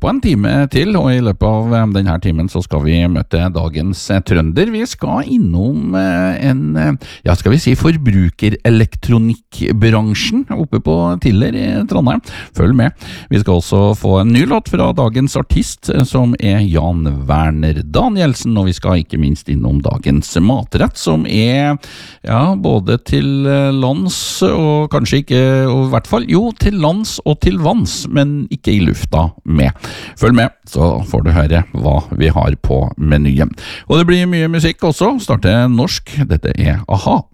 på en time til, og i løpet av denne timen så skal vi møte dagens trønder. Vi skal innom skal vi si forbrukerelektronikkbransjen oppe på Tiller i Trondheim. Følg med. Vi skal også få en ny låt fra dagens artist, som Jan Werner Danielsen, og vi skal ikke minst innom dagens matrett, som både til lands og kanskje ikke, og i hvert fall, til lands og til vanns, men ikke i lufta med. Følg med, så får du høre hva vi har på menyen. Og det blir mye musikk også. Starter norsk. Dette A-ha.